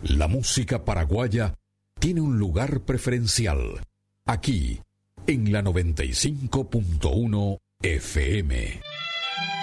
La música paraguaya tiene un lugar preferencial. Aquí, en la 95.1 FM.